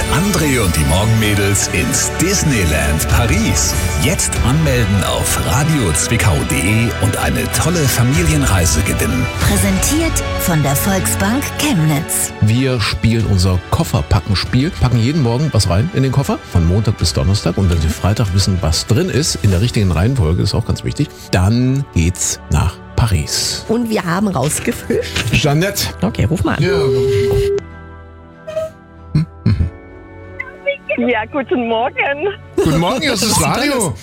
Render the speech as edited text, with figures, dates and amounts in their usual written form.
André und die Morgenmädels ins Disneyland Paris. Jetzt anmelden auf radiozwickau.de und eine tolle Familienreise gewinnen. Präsentiert von der Volksbank Chemnitz. Wir spielen unser Kofferpacken-Spiel, packen jeden Morgen was rein in den Koffer, von Montag bis Donnerstag. Und wenn Sie Freitag wissen, was drin ist, in der richtigen Reihenfolge, ist auch ganz wichtig, dann geht's nach Paris. Und wir haben rausgefischt. Jeanette. Okay, ruf mal an. Ja, guten Morgen. Guten Morgen, hier ist das Radio.